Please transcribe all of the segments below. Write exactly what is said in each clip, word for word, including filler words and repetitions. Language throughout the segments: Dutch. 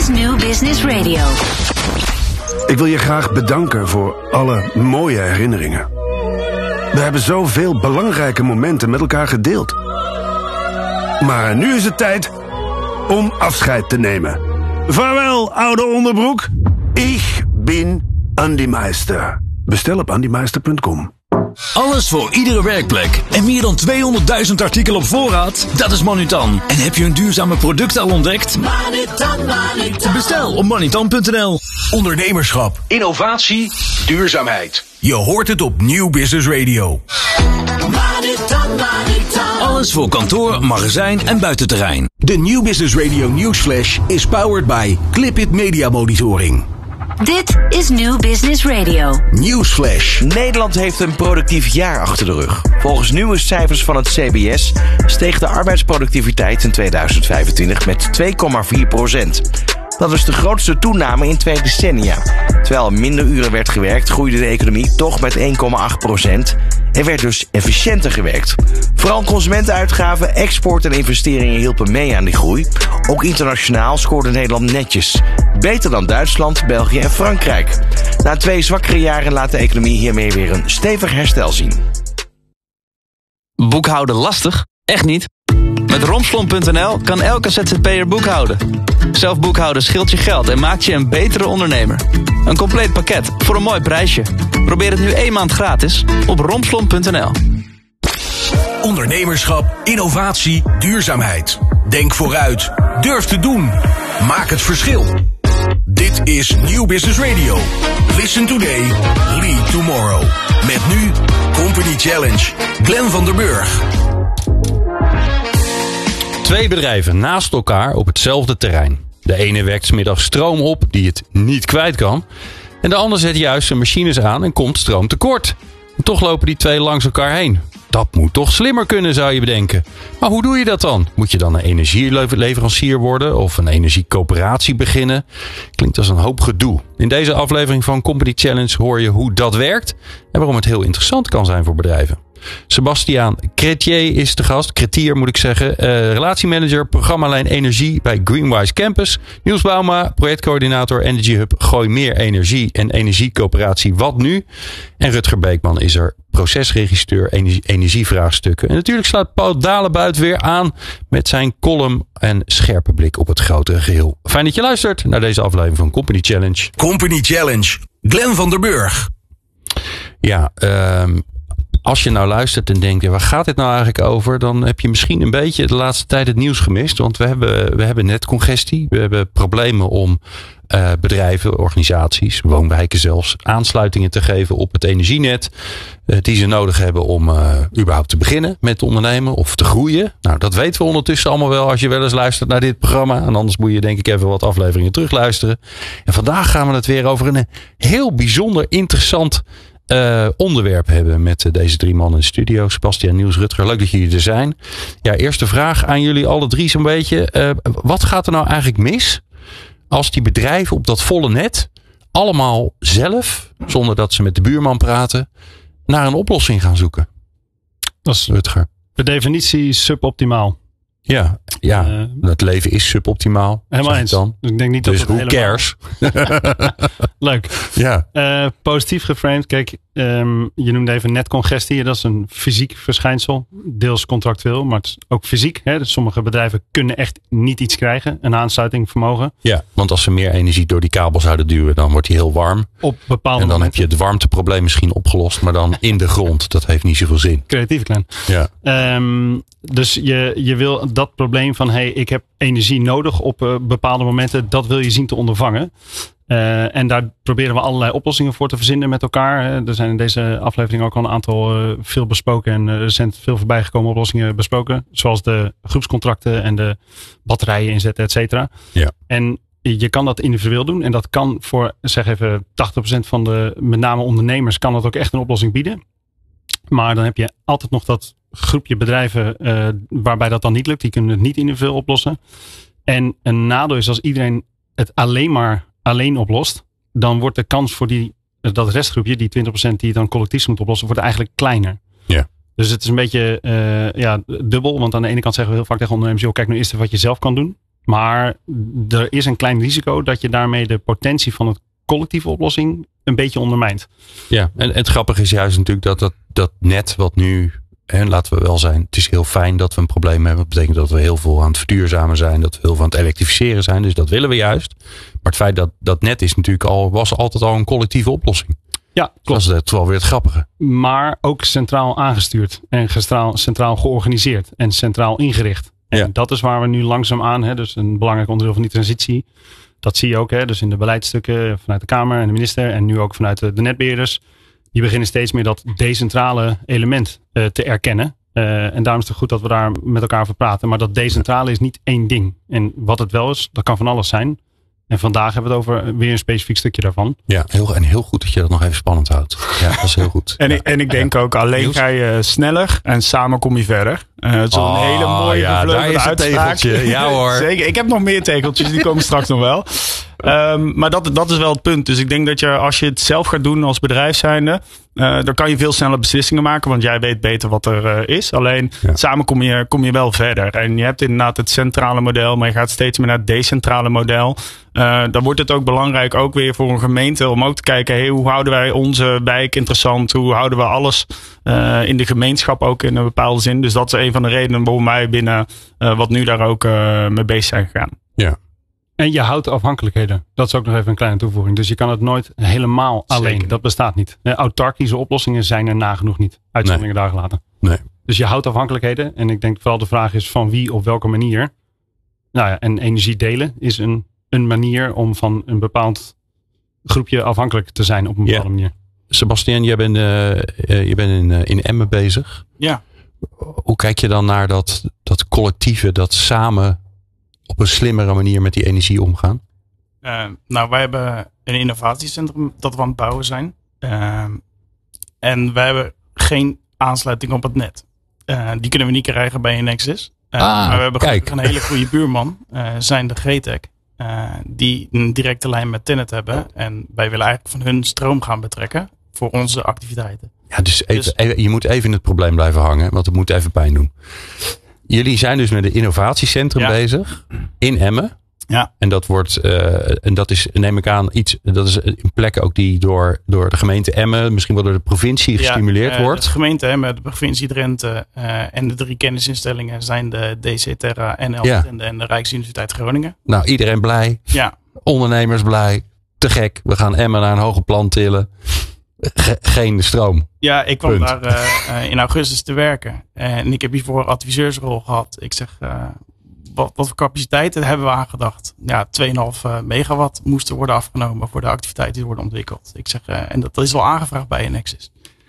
is New Business Radio. Ik wil je graag bedanken voor alle mooie herinneringen. We hebben zoveel belangrijke momenten met elkaar gedeeld. Maar nu is het tijd om afscheid te nemen. Vaarwel, oude onderbroek. Ik ben Andy Meister. Bestel op andy meister punt com. Alles voor iedere werkplek. En meer dan tweehonderdduizend artikelen op voorraad? Dat is Manutan. En heb je een duurzame product al ontdekt? Manutan, Manutan. Bestel op manutan punt n l. Ondernemerschap, innovatie, duurzaamheid. Je hoort het op New Business Radio. Manutan, Manutan. Alles voor kantoor, magazijn en buitenterrein. De New Business Radio Newsflash is powered by Clipit Media Monitoring. Dit is New Business Radio. Newsflash. Nederland heeft een productief jaar achter de rug. Volgens nieuwe cijfers van het C B S steeg de arbeidsproductiviteit in tweeduizend vijfentwintig met twee komma vier procent. Dat was de grootste toename in twee decennia. Terwijl minder uren werd gewerkt, groeide de economie toch met één komma acht procent. Er werd dus efficiënter gewerkt. Vooral consumentenuitgaven, export en investeringen hielpen mee aan die groei. Ook internationaal scoorde Nederland netjes. Beter dan Duitsland, België en Frankrijk. Na twee zwakkere jaren laat de economie hiermee weer een stevig herstel zien. Boekhouden lastig? Echt niet. Met romslomp punt n l kan elke Z Z P'er boekhouden. Zelf boekhouden scheelt je geld en maakt je een betere ondernemer. Een compleet pakket voor een mooi prijsje. Probeer het nu één maand gratis op romslomp punt n l. Ondernemerschap, innovatie, duurzaamheid. Denk vooruit. Durf te doen. Maak het verschil. Dit is New Business Radio. Listen today, lead tomorrow. Met nu Company Challenge. Glenn van der Burg. Twee bedrijven naast elkaar op hetzelfde terrein. De ene wekt 's middags stroom op die het niet kwijt kan. En de ander zet juist zijn machines aan en komt stroomtekort. En toch lopen die twee langs elkaar heen. Dat moet toch slimmer kunnen, zou je bedenken. Maar hoe doe je dat dan? Moet je dan een energieleverancier worden of een energiecoöperatie beginnen? Klinkt als een hoop gedoe. In deze aflevering van Company Challenge hoor je hoe dat werkt en waarom het heel interessant kan zijn voor bedrijven. Sebastiaan Cretier is de gast. Cretier moet ik zeggen. Uh, relatiemanager, programmalijn energie bij Greenwise Campus. Niels Bauma, projectcoördinator Energy Hub Gooi Meer Energie en energiecoöperatie Wat Nu. En Rutger Beekman is er procesregisseur energie, energievraagstukken. En natuurlijk sluit Paul Dalenbuit weer aan met zijn column en scherpe blik op het grotere geheel. Fijn dat je luistert naar deze aflevering van Company Challenge. Company Challenge. Glenn van der Burg. Ja, um, als je nou luistert en denkt, waar gaat dit nou eigenlijk over? Dan heb je misschien een beetje de laatste tijd het nieuws gemist. Want we hebben, we hebben net congestie. We hebben problemen om uh, bedrijven, organisaties, woonwijken zelfs, aansluitingen te geven op het energienet. Uh, die ze nodig hebben om uh, überhaupt te beginnen met ondernemen of te groeien. Nou, dat weten we ondertussen allemaal wel als je wel eens luistert naar dit programma. En anders moet je denk ik even wat afleveringen terugluisteren. En vandaag gaan we het weer over een heel bijzonder interessant Uh, onderwerp hebben met uh, deze drie mannen in de studio. Sebastiaan, Niels, Rutger, leuk dat jullie er zijn. Ja, eerste vraag aan jullie alle drie zo'n beetje. Uh, wat gaat er nou eigenlijk mis als die bedrijven op dat volle net allemaal zelf, zonder dat ze met de buurman praten, naar een oplossing gaan zoeken? Dat is Rutger. Per definitie suboptimaal. Ja, ja uh, het leven is suboptimaal. Helemaal eens. Dan. Dus ik denk niet dus dat het who helemaal... cares? Leuk. Ja. Uh, positief geframed. Kijk, um, je noemde even netcongestie. Dat is een fysiek verschijnsel. Deels contractueel, maar het is ook fysiek. Hè? Dus sommige bedrijven kunnen echt niet iets krijgen. Een aansluiting vermogen. Ja, want als ze meer energie door die kabel zouden duwen, dan wordt die heel warm. Op bepaalde En dan momenten. heb je het warmteprobleem misschien opgelost, maar dan in de grond. Dat heeft niet zoveel zin. Creatief, Glenn. Ja. Um, dus je, je wil dat probleem van, hey, ik heb energie nodig op uh, bepaalde momenten, dat wil je zien te ondervangen. Uh, en daar proberen we allerlei oplossingen voor te verzinnen met elkaar. Uh, er zijn in deze aflevering ook al een aantal uh, veel besproken en uh, recent veel voorbijgekomen oplossingen besproken. Zoals de groepscontracten en de batterijen inzetten, et cetera. Ja. En je kan dat individueel doen. En dat kan voor, zeg even, tachtig procent van de, met name ondernemers, kan dat ook echt een oplossing bieden. Maar dan heb je altijd nog dat groepje bedrijven uh, waarbij dat dan niet lukt. Die kunnen het niet individueel oplossen. En een nadeel is als iedereen het alleen maar alleen oplost, dan wordt de kans voor die, dat restgroepje, die twintig procent die het dan collectief moet oplossen, wordt eigenlijk kleiner. Ja. Dus het is een beetje uh, ja, dubbel. Want aan de ene kant zeggen we heel vaak tegen ondernemers, joh, kijk nou eerst even wat je zelf kan doen. Maar er is een klein risico dat je daarmee de potentie van het collectieve oplossing een beetje ondermijnt. Ja, en het grappige is juist natuurlijk dat dat, dat net wat nu, en laten we wel zijn, het is heel fijn dat we een probleem hebben. Dat betekent dat we heel veel aan het verduurzamen zijn, dat we heel veel aan het elektrificeren zijn. Dus dat willen we juist. Maar het feit dat dat net is natuurlijk al, was altijd al een collectieve oplossing. Ja, klopt. Dat is het wel weer het grappige. Maar ook centraal aangestuurd en gestraal, centraal georganiseerd en centraal ingericht. En ja. dat is waar we nu langzaam aan, hè, dus een belangrijk onderdeel van die transitie. Dat zie je ook, hè, dus in de beleidsstukken vanuit de Kamer en de minister en nu ook vanuit de, de netbeheerders. Die beginnen steeds meer dat decentrale element uh, te erkennen. Uh, en daarom is het goed dat we daar met elkaar over praten. Maar dat decentrale is niet één ding. En wat het wel is, dat kan van alles zijn. En vandaag hebben we het over weer een specifiek stukje daarvan. Ja, heel, en heel goed dat je dat nog even spannend houdt. Ja, dat is heel goed. en, ik, en ik denk ja. ook, alleen Niels? Ga je sneller en samen kom je verder. Uh, het is oh, een hele mooie ja, daar is een tegeltje. Ja hoor. Zeker. Ik heb nog meer tegeltjes, die komen straks nog wel. Um, maar dat, dat is wel het punt. Dus ik denk dat je, als je het zelf gaat doen als bedrijf zijnde, uh, dan kan je veel sneller beslissingen maken. Want jij weet beter wat er uh, is. Alleen ja. samen kom je, kom je wel verder. En je hebt inderdaad het centrale model, maar je gaat steeds meer naar het decentrale model. Uh, dan wordt het ook belangrijk, ook weer voor een gemeente, om ook te kijken, hey, hoe houden wij onze wijk interessant? Hoe houden we alles uh, in de gemeenschap ook in een bepaalde zin? Dus dat is een van de redenen waarom wij binnen uh, wat nu daar ook uh, mee bezig zijn gegaan. Ja. En je houdt afhankelijkheden. Dat is ook nog even een kleine toevoeging. Dus je kan het nooit helemaal Zeker. alleen. Dat bestaat niet. De autarkische oplossingen zijn er nagenoeg niet. Uitzonderingen nee. daar gelaten. Nee. Dus je houdt afhankelijkheden. En ik denk vooral de vraag is van wie op welke manier. Nou ja, en energie delen is een, een manier om van een bepaald groepje afhankelijk te zijn op een bepaalde ja. manier. Sebastian, jij bent, uh, uh, je bent in, uh, in Emmen bezig. Ja. Hoe kijk je dan naar dat, dat collectieve, dat samen op een slimmere manier met die energie omgaan? Uh, nou, wij hebben een innovatiecentrum dat we aan het bouwen zijn. Uh, en wij hebben geen aansluiting op het net. Uh, die kunnen we niet krijgen bij een Nexus. Uh, ah, maar we hebben kijk. een hele goede buurman, uh, zijn de G T E C. Uh, die een directe lijn met Tennet hebben. En wij willen eigenlijk van hun stroom gaan betrekken voor onze activiteiten. Ja, dus, even, dus even, je moet even in het probleem blijven hangen, want het moet even pijn doen. Jullie zijn dus met een innovatiecentrum ja. bezig in Emmen. Ja. En dat wordt, uh, en dat is, neem ik aan, iets, dat is een plek ook die door, door de gemeente Emmen, misschien wel door de provincie gestimuleerd ja, uh, wordt. De gemeente Emmen, de provincie Drenthe uh, en de drie kennisinstellingen zijn de D C Terra, N L ja. en, de, en de Rijksuniversiteit Groningen. Nou, iedereen blij. Ja. Ondernemers blij. Te gek. We gaan Emmen naar een hoger plan tillen. Ge- geen stroom. Ja, ik kwam Punt. daar uh, in augustus te werken. En ik heb hiervoor een adviseursrol gehad. Ik zeg, uh, wat, wat voor capaciteiten hebben we aangedacht? Ja, twee komma vijf megawatt moesten worden afgenomen voor de activiteiten die worden ontwikkeld. Ik zeg, uh, en dat is al aangevraagd bij Nexus.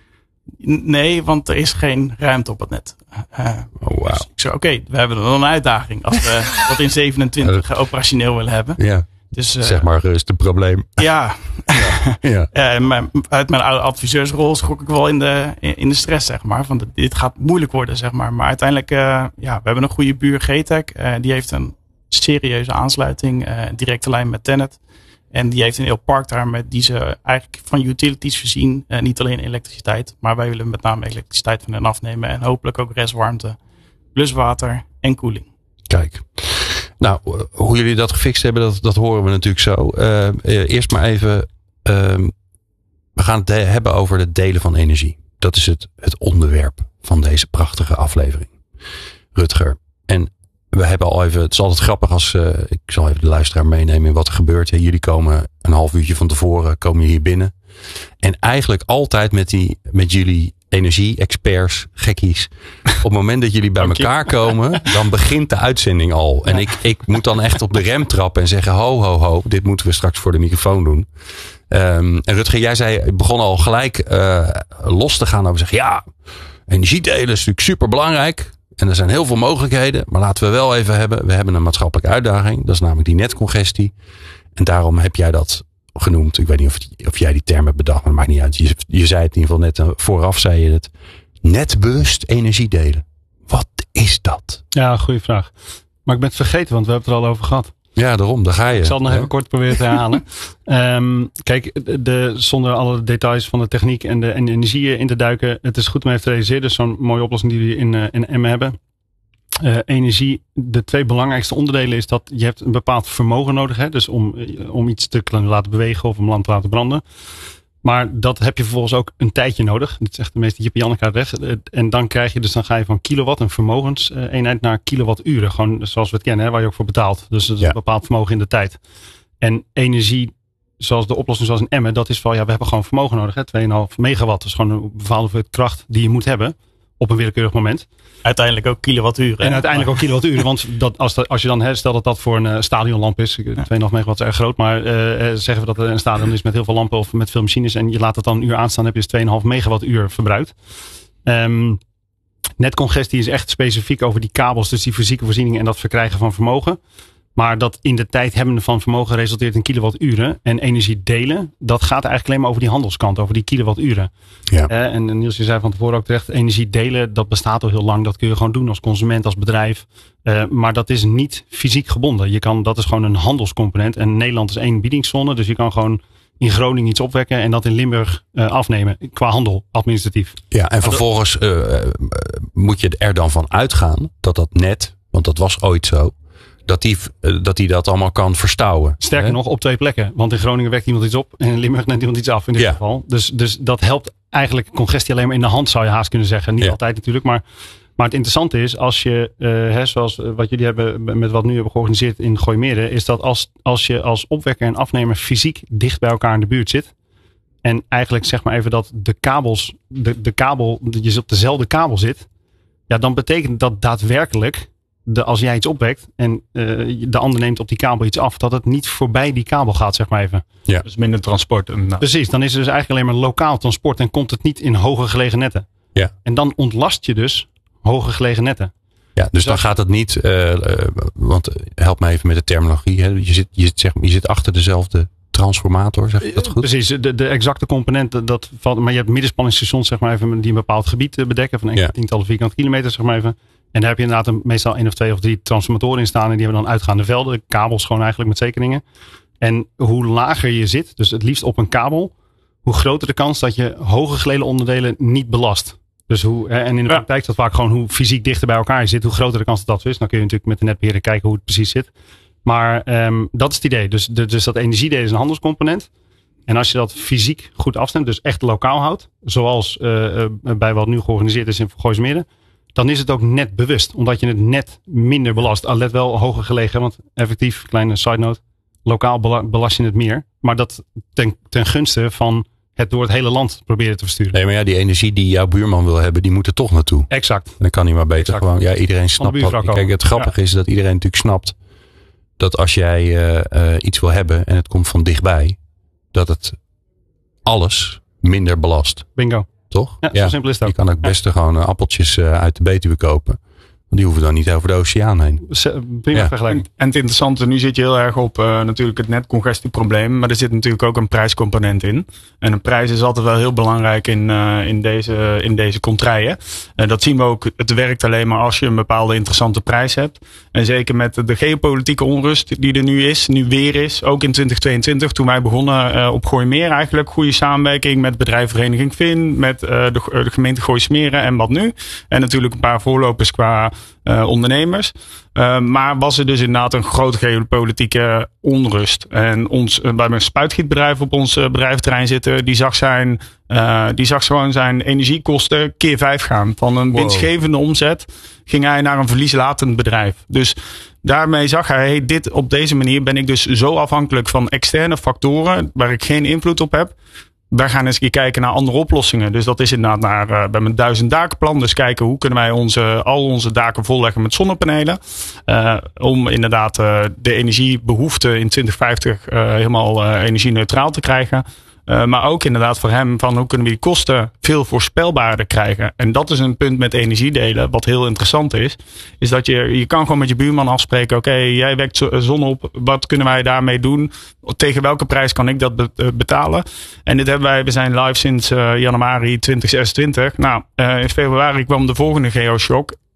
Nee, want er is geen ruimte op het net. Uh, oh, wow. Dus ik zeg, oké, okay, we hebben dan een uitdaging als we dat in zevenentwintig uh, operationeel willen hebben. Ja. Dus, uh, zeg maar gerust een probleem. Ja. ja. ja. ja mijn, uit mijn oude adviseursrol schrok ik wel in de, in de stress, zeg maar. Van dit gaat moeilijk worden, zeg maar. Maar uiteindelijk, uh, ja, we hebben een goede buur, G T E C. Uh, die heeft een serieuze aansluiting, uh, directe lijn met Tennet. En die heeft een heel park daar met die ze eigenlijk van utilities voorzien. Uh, niet alleen elektriciteit, maar wij willen met name elektriciteit van hen afnemen. En hopelijk ook restwarmte, bluswater en koeling. Kijk. Nou, hoe jullie dat gefixt hebben, dat, dat horen we natuurlijk zo. Uh, eerst maar even, uh, we gaan het de- hebben over het delen van energie. Dat is het, het onderwerp van deze prachtige aflevering. Rutger. En we hebben al even, het is altijd grappig als, uh, ik zal even de luisteraar meenemen in wat er gebeurt. Ja, jullie komen een half uurtje van tevoren, komen hier binnen. En eigenlijk altijd met, die, met jullie energie-experts, gekkies. Op het moment dat jullie bij elkaar komen, dan begint de uitzending al. En ik, ik moet dan echt op de rem trappen en zeggen, ho, ho, ho, dit moeten we straks voor de microfoon doen. Um, en Rutger, jij zei, begon al gelijk uh, los te gaan over zeggen, ja, energiedelen is natuurlijk super belangrijk. En er zijn heel veel mogelijkheden, maar laten we wel even hebben, we hebben een maatschappelijke uitdaging. Dat is namelijk die netcongestie. En daarom heb jij dat genoemd. Ik weet niet of, of jij die term hebt bedacht, maar het maakt niet uit. Je, je zei het in ieder geval net, uh, vooraf zei je het. Netbewust energie delen. Wat is dat? Ja, goede vraag. Maar ik ben het vergeten, want we hebben het er al over gehad. Ja, daarom, daar ga je. Ik zal het nog hè? even kort proberen te herhalen. um, kijk, de, zonder alle details van de techniek en de en energie in te duiken. Het is goed om even te realiseren. Dus zo'n mooie oplossing die we in, uh, in Emmen hebben. Uh, energie, de twee belangrijkste onderdelen is dat je hebt een bepaald vermogen nodig hebt. Dus om, om iets te laten bewegen of om land te laten branden. Maar dat heb je vervolgens ook een tijdje nodig. Dat zegt de meeste Jip Janneke weg. En dan krijg je dus, dan ga je van kilowatt, een vermogenseenheid, naar kilowatturen. Gewoon zoals we het kennen, hè, waar je ook voor betaalt. Dus dat is ja. een bepaald vermogen in de tijd. En energie, zoals de oplossing zoals in Emmen, dat is van, ja, we hebben gewoon vermogen nodig. Hè, twee komma vijf megawatt. Dat is gewoon een bepaalde hoeveelheid kracht die je moet hebben. Op een willekeurig moment. Uiteindelijk ook kilowatturen. En uiteindelijk ook kilowatturen. Want dat, als, de, als je dan, hè, stel dat dat voor een uh, stadionlamp is. twee komma vijf megawatt is erg groot. Maar uh, zeggen we dat er een stadion is met heel veel lampen of met veel machines. En je laat het dan een uur aanstaan. heb je dus twee komma vijf megawattuur verbruikt. Um, netcongestie is echt specifiek over die kabels. Dus die fysieke voorzieningen en dat verkrijgen van vermogen. Maar dat in de tijd hebben van vermogen resulteert in kilowatturen. En energie delen, dat gaat eigenlijk alleen maar over die handelskant. Over die kilowatturen. Ja. Uh, en Niels, je zei van tevoren ook terecht. Energie delen, dat bestaat al heel lang. Dat kun je gewoon doen als consument, als bedrijf. Uh, maar dat is niet fysiek gebonden. Je kan, dat is gewoon een handelscomponent. En Nederland is één biedingszone. Dus je kan gewoon in Groningen iets opwekken. En dat in Limburg uh, afnemen. Qua handel, administratief. Ja, en vervolgens uh, uh, moet je er dan van uitgaan. Dat dat net, want dat was ooit zo. Dat die, dat die dat allemaal kan verstouwen. Sterker hè? nog, op twee plekken. Want in Groningen wekt iemand iets op. En in Limburg neemt iemand iets af in dit ja. geval. Dus, dus dat helpt eigenlijk congestie alleen maar in de hand, zou je haast kunnen zeggen. Niet ja. altijd natuurlijk. Maar, maar het interessante is, als je, uh, hè, zoals wat jullie hebben met wat nu hebben georganiseerd in Gooimeerde. Is dat als, als je als opwekker en afnemer fysiek dicht bij elkaar in de buurt zit. En eigenlijk zeg maar even dat de kabels, de, de kabel, dat je op dezelfde kabel zit. Ja, dan betekent dat daadwerkelijk, De, als jij iets opwekt en uh, de ander neemt op die kabel iets af, dat het niet voorbij die kabel gaat, zeg maar even. Ja. Dus minder transport. En, nou. Precies, dan is er dus eigenlijk alleen maar lokaal transport en komt het niet in hoger gelegen netten. Ja. En dan ontlast je dus hoger gelegen netten. Ja, dus, dus dan gaat het niet, uh, uh, want help me even met de terminologie. Hè. Je, zit, je, zit, zeg, je zit achter dezelfde transformator, zeg je dat goed? Precies, de, de exacte componenten, dat valt, maar je hebt middenspanningsstations, zeg maar even, die een bepaald gebied bedekken van enkele ja. tientallen vierkante kilometer, zeg maar even. En daar heb je inderdaad een, meestal één of twee of drie transformatoren in staan. En die hebben dan uitgaande velden. Kabels gewoon eigenlijk met zekeringen. En hoe lager je zit, dus het liefst op een kabel. Hoe groter de kans dat je hoger gelegen onderdelen niet belast. Dus hoe, en in de praktijk is dat vaak gewoon hoe fysiek dichter bij elkaar je zit. Hoe groter de kans dat dat is. Dan kun je natuurlijk met de netbeheerder kijken hoe het precies zit. Maar um, dat is het idee. Dus, de, dus dat energiedelen is een handelscomponent. En als je dat fysiek goed afstemt, dus echt lokaal houdt. Zoals uh, uh, bij wat nu georganiseerd is in Gooismeerde. Dan is het ook net bewust. Omdat je het net minder belast. Al let wel hoger gelegen. Want effectief, kleine side note. Lokaal belast je het meer. Maar dat ten, ten gunste van het door het hele land proberen te versturen. Nee, maar ja, die energie die jouw buurman wil hebben, die moet er toch naartoe. Exact. En dan kan hij maar beter exact. gewoon. Ja, iedereen snapt dat. Kijk, het grappige ja. is dat iedereen natuurlijk snapt. Dat als jij uh, uh, iets wil hebben en het komt van dichtbij. Dat het alles minder belast. Bingo. Toch? Ja, ja, zo simpel is dat. Je kan ook best ja. gewoon uh, appeltjes uh, uit de Betuwe kopen. Want die hoeven dan niet over de oceaan heen. Prima ja. vergelijking. En, en het interessante, nu zit je heel erg op uh, natuurlijk het netcongestieprobleem. Maar er zit natuurlijk ook een prijscomponent in. En een prijs is altijd wel heel belangrijk in, uh, in deze, in deze contraien. Uh, dat zien we ook. Het werkt alleen maar als je een bepaalde interessante prijs hebt. En zeker met de geopolitieke onrust die er nu is, nu weer is. Ook in twintig tweeëntwintig, toen wij begonnen uh, op Gooimeer eigenlijk. Goede samenwerking met bedrijfsvereniging F I N. Met uh, de, de gemeente Gooismeren en wat nu. En natuurlijk een paar voorlopers qua Uh, ondernemers. Uh, maar was er dus inderdaad een grote geopolitieke onrust. En ons, uh, we hebben een spuitgietbedrijf op ons uh, bedrijventerrein zitten. Die zag, zijn, uh, die zag gewoon zijn energiekosten keer vijf gaan. Van een wow. winstgevende omzet ging hij naar een verlieslatend bedrijf. Dus daarmee zag hij, hey, dit, op deze manier ben ik dus zo afhankelijk van externe factoren waar ik geen invloed op heb. Wij gaan eens een keer kijken naar andere oplossingen. Dus dat is inderdaad naar, uh, we hebben een duizend dakenplan. Dus kijken hoe kunnen wij onze, al onze daken volleggen met zonnepanelen. Uh, om inderdaad uh, de energiebehoefte in twintig vijftig uh, helemaal uh, energie-neutraal te krijgen. Uh, maar ook inderdaad voor hem van hoe kunnen we die kosten veel voorspelbaarder krijgen. En dat is een punt met energiedelen wat heel interessant is. Is dat je, je kan gewoon met je buurman afspreken. Oké, okay, jij wekt zon op. Wat kunnen wij daarmee doen? Tegen welke prijs kan ik dat betalen? En dit hebben wij, we zijn live sinds uh, januari twintig zesentwintig. Nou, uh, in februari kwam de volgende geoshock.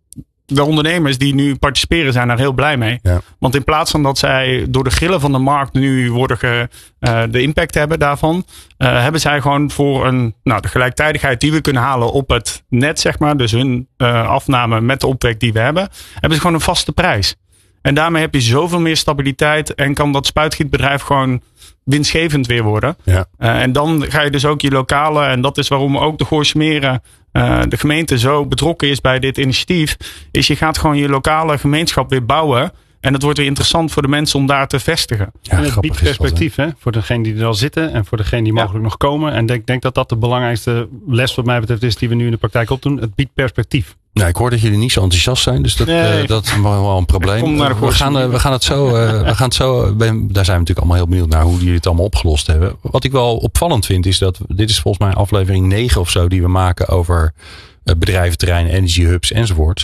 de ondernemers die nu participeren zijn daar heel blij mee. Ja. Want in plaats van dat zij door de grillen van de markt nu worden ge, uh, de impact hebben daarvan, uh, hebben zij gewoon voor een, nou, de gelijktijdigheid die we kunnen halen op het net, zeg maar, dus hun uh, afname met de opwek die we hebben, hebben ze gewoon een vaste prijs. En daarmee heb je zoveel meer stabiliteit en kan dat spuitgietbedrijf gewoon winstgevend weer worden. Ja. Uh, en dan ga je dus ook je lokale, en dat is waarom ook de Gooise Meren, uh, de gemeente zo betrokken is bij dit initiatief, is je gaat gewoon je lokale gemeenschap weer bouwen. En het wordt weer interessant voor de mensen om daar te vestigen. Ja, en het biedt perspectief hè, voor degenen die er al zitten en voor degenen die mogelijk ja. nog komen. En ik denk, denk dat dat de belangrijkste les wat mij betreft is die we nu in de praktijk opdoen. Het biedt perspectief. Nou, ik hoor dat jullie niet zo enthousiast zijn, dus dat, nee. uh, dat is wel een probleem. We gaan, uh, we gaan het zo, uh, we gaan het zo uh, daar zijn we natuurlijk allemaal heel benieuwd naar hoe jullie het allemaal opgelost hebben. Wat ik wel opvallend vind is dat, dit is volgens mij aflevering negen of zo die we maken over uh, bedrijventerreinen, energiehubs enzovoort.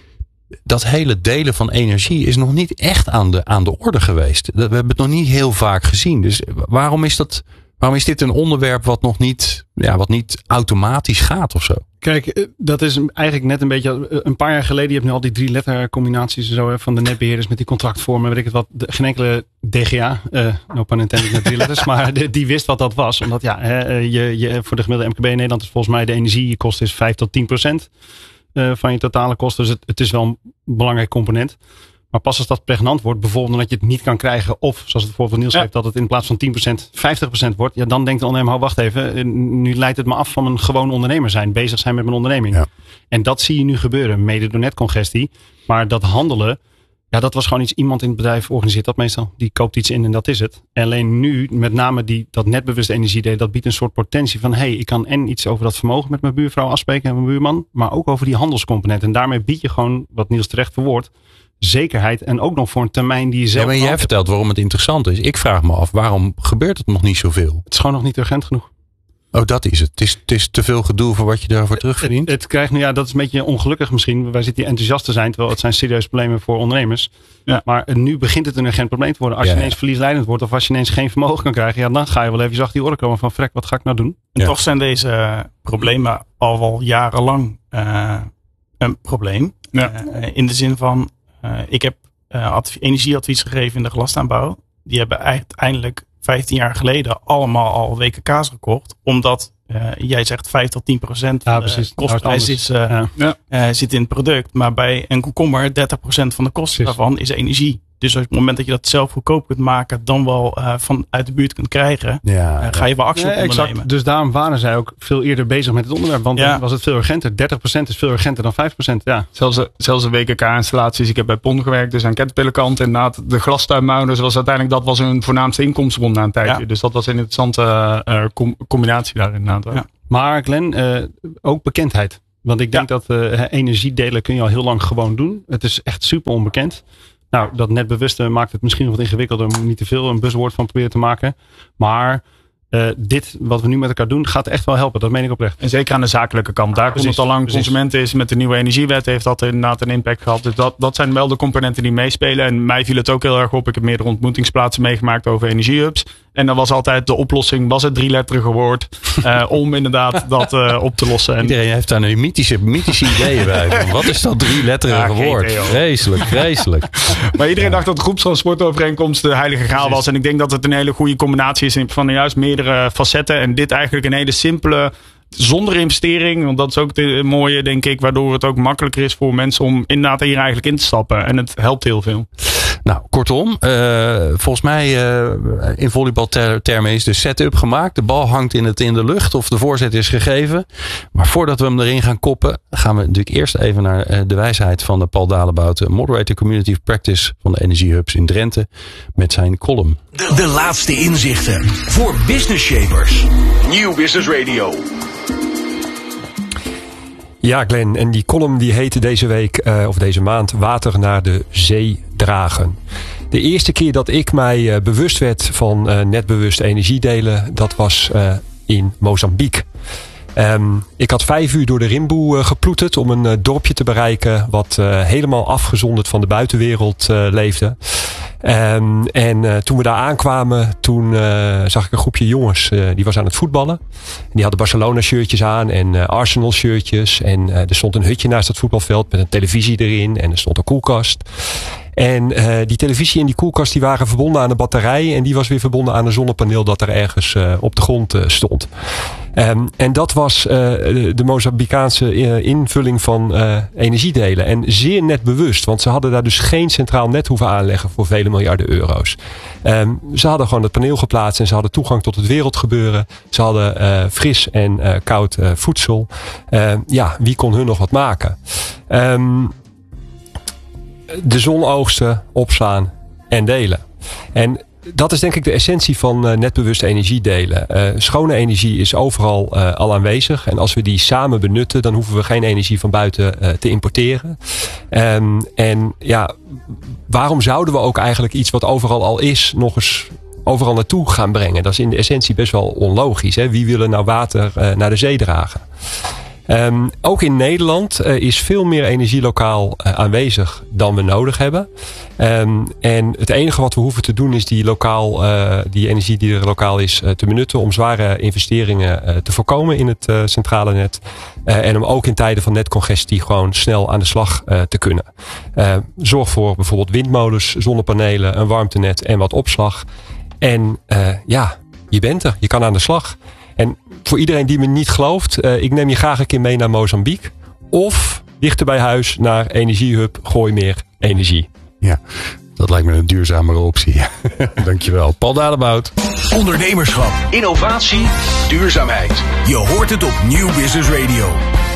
Dat hele delen van energie is nog niet echt aan de, aan de orde geweest. We hebben het nog niet heel vaak gezien. Dus waarom is dat, waarom is dit een onderwerp wat nog niet, ja, wat niet automatisch gaat of zo? Kijk, dat is eigenlijk net een beetje, een paar jaar geleden, je hebt nu al die drie lettercombinaties en zo hè, van de netbeheerders met die contractvormen, weet ik het wat, de, geen enkele D G A, uh, no pun intended met drie letters, maar de, die wist wat dat was. Omdat ja, hè, je, je, voor de gemiddelde M K B in Nederland is volgens mij de energiekost is vijf tot tien procent. Uh, van je totale kosten. Dus het, het is wel een belangrijk component. Maar pas als dat pregnant wordt, bijvoorbeeld omdat je het niet kan krijgen, of zoals het voorbeeld van Niels ja. heeft, dat het in plaats van tien procent vijftig procent wordt, ja, dan denkt de ondernemer, oh, wacht even, nu leidt het me af van een gewoon ondernemer zijn, bezig zijn met mijn onderneming. Ja. En dat zie je nu gebeuren, mede door netcongestie. Maar dat handelen, ja, dat was gewoon iets, iemand in het bedrijf organiseert dat meestal. Die koopt iets in en dat is het. En alleen nu, met name die, dat netbewuste energiedeel, dat biedt een soort potentie van, hé, hey, ik kan en iets over dat vermogen met mijn buurvrouw afspreken en mijn buurman, maar ook over die handelscomponent. En daarmee bied je gewoon, wat Niels terecht verwoordt, zekerheid en ook nog voor een termijn die je zelf... Ja, maar jij altijd... vertelt waarom het interessant is. Ik vraag me af, waarom gebeurt het nog niet zoveel? Het is gewoon nog niet urgent genoeg. Oh, dat is het. Het is, het is te veel gedoe voor wat je daarvoor terugverdient. Het, het krijgt nu, ja, dat is een beetje ongelukkig misschien. Wij zitten hier enthousiast te zijn, terwijl het zijn serieuze problemen voor ondernemers. Ja. Maar nu begint het een urgent probleem te worden. Als ja, je ineens ja. verliesleidend wordt of als je ineens geen vermogen kan krijgen, ja, dan ga je wel even achter die oren komen van, vrek, wat ga ik nou doen? En ja. toch zijn deze uh, problemen al wel jarenlang uh, een probleem. Ja. Uh, in de zin van, uh, ik heb uh, adv- energieadvies gegeven in de glasaanbouw. Die hebben uiteindelijk vijftien jaar geleden allemaal al W K K's gekocht. Omdat uh, jij zegt vijf tot tien procent van ja, de kostprijs is, uh, ja. uh, zit in het product. Maar bij een komkommer dertig procent van de kosten precies. daarvan is energie. Dus op het moment dat je dat zelf goedkoop kunt maken, dan wel uh, van uit de buurt kunt krijgen, ja, uh, ga je wel actie ja, ondernemen. Exact. Dus daarom waren zij ook veel eerder bezig met het onderwerp. Want ja. dan was het veel urgenter. dertig procent is veel urgenter dan vijf procent. Ja. Zelfs, zelfs de W K K-installaties. Ik heb bij Pon gewerkt, dus aan Caterpillar-kant. Inderdaad, de glastuinbouwers was uiteindelijk, dat was hun voornaamste inkomstenbron na een tijdje. Ja. Dus dat was een interessante uh, com- combinatie daar inderdaad. Ja. Maar Glenn, uh, ook bekendheid. Want ik denk ja. dat uh, energiedelen kun je al heel lang gewoon doen. Het is echt super onbekend. Nou, dat netbewuste maakt het misschien wat ingewikkelder. Moet niet te veel een buzzwoord van proberen te maken. Maar uh, dit, wat we nu met elkaar doen, gaat echt wel helpen. Dat meen ik oprecht. En zeker aan de zakelijke kant. Daar precies, komt het al lang. Precies. Consumenten is met de nieuwe energiewet heeft dat inderdaad een impact gehad. Dus dat, dat zijn wel de componenten die meespelen. En mij viel het ook heel erg op. Ik heb meerdere ontmoetingsplaatsen meegemaakt over energiehubs. En dan was altijd de oplossing, was het drieletterige woord, uh, om inderdaad dat uh, op te lossen. En iedereen heeft daar een mythische, mythische ideeën bij. Wat is dat drieletterige ja, woord? Vreselijk, vreselijk. Maar iedereen ja. dacht dat de groepstransportovereenkomst de heilige graal was. En ik denk dat het een hele goede combinatie is van juist meerdere facetten. En dit eigenlijk een hele simpele, zonder investering, want dat is ook het mooie, denk ik, waardoor het ook makkelijker is voor mensen om inderdaad hier eigenlijk in te stappen. En het helpt heel veel. Nou, kortom, uh, volgens mij uh, in volleybaltermen is de setup gemaakt. De bal hangt in, het, in de lucht of de voorzet is gegeven. Maar voordat we hem erin gaan koppen, gaan we natuurlijk eerst even naar uh, de wijsheid van de Paul Dalebout, Moderator Community of Practice van de Energiehubs in Drenthe, met zijn column. De, de laatste inzichten voor business shapers. Nieuw Business Radio. Ja, Glenn, en die column die heette deze week, uh, of deze maand, Water naar de zee dragen. De eerste keer dat ik mij uh, bewust werd van uh, netbewust energiedelen, dat was uh, in Mozambique. Um, ik had vijf uur door de Rimboe uh, geploeterd om een uh, dorpje te bereiken wat uh, helemaal afgezonderd van de buitenwereld uh, leefde. Um, en uh, toen we daar aankwamen, toen uh, zag ik een groepje jongens, uh, die was aan het voetballen. En die hadden Barcelona shirtjes aan en uh, Arsenal shirtjes. En uh, er stond een hutje naast het voetbalveld met een televisie erin en er stond een koelkast. En uh, die televisie en die koelkast die waren verbonden aan een batterij. En die was weer verbonden aan een zonnepaneel dat er ergens uh, op de grond uh, stond. Um, en dat was uh, de, de Mozambicaanse uh, invulling van uh, energiedelen. En zeer netbewust. Want ze hadden daar dus geen centraal net hoeven aanleggen voor vele miljarden euro's. Um, ze hadden gewoon het paneel geplaatst en ze hadden toegang tot het wereldgebeuren. Ze hadden uh, fris en uh, koud uh, voedsel. Uh, ja, wie kon hun nog wat maken? Um, De zon oogsten, opslaan en delen. En dat is denk ik de essentie van uh, netbewuste energie delen. Uh, schone energie is overal uh, al aanwezig. En als we die samen benutten, dan hoeven we geen energie van buiten uh, te importeren. Um, en ja, waarom zouden we ook eigenlijk iets wat overal al is, nog eens overal naartoe gaan brengen? Dat is in de essentie best wel onlogisch. Hè? Wie wil nou water uh, naar de zee dragen? Um, ook in Nederland uh, is veel meer energie lokaal uh, aanwezig dan we nodig hebben. Um, en het enige wat we hoeven te doen is die, lokaal, uh, die energie die er lokaal is uh, te benutten om zware investeringen uh, te voorkomen in het uh, centrale net. Uh, en om ook in tijden van netcongestie gewoon snel aan de slag uh, te kunnen. Uh, zorg voor bijvoorbeeld windmolens, zonnepanelen, een warmtenet en wat opslag. En uh, ja, je bent er. Je kan aan de slag. En voor iedereen die me niet gelooft, uh, ik neem je graag een keer mee naar Mozambique. Of dichter bij huis naar Energiehub Gooi Meer Energie. Ja, dat lijkt me een duurzamere optie. Dankjewel. Paul Dalebout. Ondernemerschap, innovatie, duurzaamheid. Je hoort het op Nieuw Business Radio.